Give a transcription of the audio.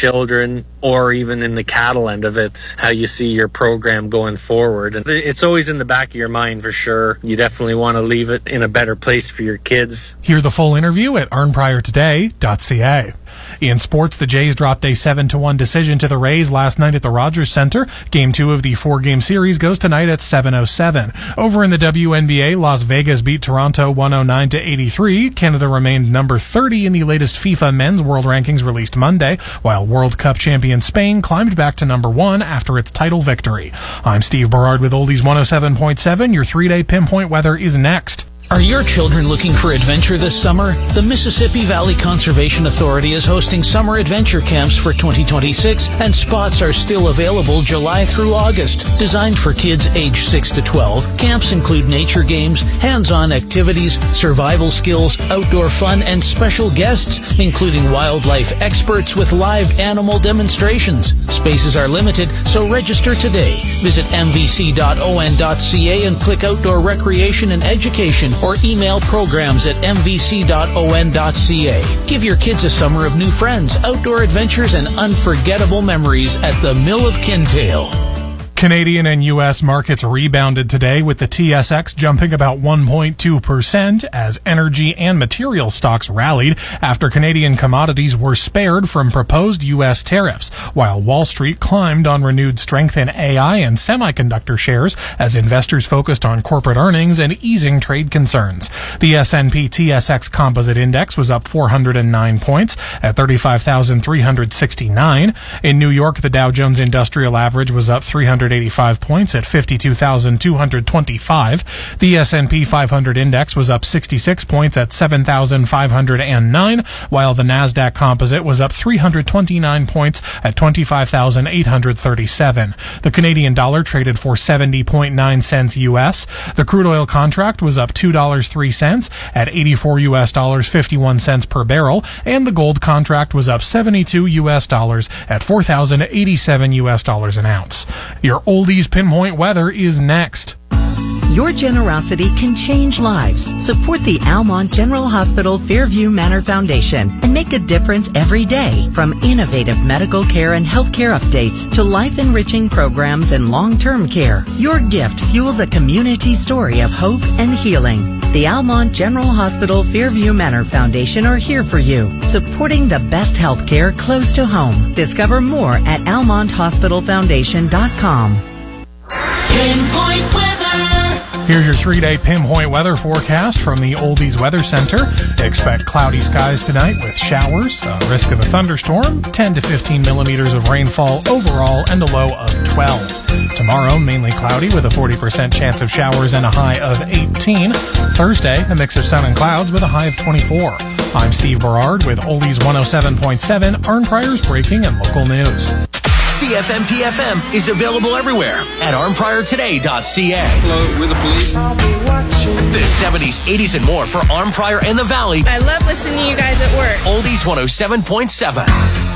children, or even in the cattle end of it, how you see your program going forward. And it's always in the back of your mind for sure. You definitely want to leave it in a better place for your kids. Hear the full interview at arnpriortoday.ca. In sports, the Jays dropped a 7-1 decision to the Rays last night at the Rogers Center. Game 2 of the 4-game series goes tonight at 7:07. Over in the WNBA, Las Vegas beat Toronto 109-83. Canada remained number 30 in the latest FIFA Men's World Rankings released Monday, while World Cup champion Spain climbed back to number 1 after its title victory. I'm Steve Berard with Oldies 107.7. Your 3-day pinpoint weather is next. Are your children looking for adventure this summer? The Mississippi Valley Conservation Authority is hosting summer adventure camps for 2026, and spots are still available July through August. Designed for kids age 6 to 12, camps include nature games, hands-on activities, survival skills, outdoor fun, and special guests, including wildlife experts with live animal demonstrations. Spaces are limited, so register today. Visit mvc.on.ca and click Outdoor Recreation and Education, or email programs at mvc.on.ca. Give your kids a summer of new friends, outdoor adventures, and unforgettable memories at the Mill of Kintail. Canadian and U.S. markets rebounded today, with the TSX jumping about 1.2% as energy and material stocks rallied after Canadian commodities were spared from proposed U.S. tariffs, while Wall Street climbed on renewed strength in AI and semiconductor shares as investors focused on corporate earnings and easing trade concerns. The S&P TSX Composite Index was up 409 points at 35,369. In New York, the Dow Jones Industrial Average was up 385 points at 52,225. The S&P 500 index was up 66 points at 7,509, while the Nasdaq Composite was up 329 points at 25,837. The Canadian dollar traded for 70.9 cents US. The crude oil contract was up $2.03 at 84 US dollars 51 cents per barrel, and the gold contract was up 72 US dollars at 4,087 US dollars an ounce. Your Oldies Pinpoint weather is next. Your generosity can change lives. Support the Almont General Hospital Fairview Manor Foundation and make a difference every day. From innovative medical care and healthcare updates to life-enriching programs and long-term care, your gift fuels a community story of hope and healing. The Almont General Hospital Fairview Manor Foundation are here for you, supporting the best healthcare close to home. Discover more at almonthospitalfoundation.com. Pinpoint weather. Here's your 3-day pinpoint weather forecast from the Oldies Weather Center. Expect cloudy skies tonight with showers, a risk of a thunderstorm, 10 to 15 millimeters of rainfall overall, and a low of 12. Tomorrow, mainly cloudy with a 40% chance of showers and a high of 18. Thursday, a mix of sun and clouds with a high of 24. I'm Steve Berard with Oldies 107.7, Arn Prior's breaking and local news. CFMP-FM is available everywhere at arnpriortoday.ca. Hello, we're the police. The 70s, 80s, and more for Arn Prior and the Valley. I love listening to you guys at work. Oldies 107.7.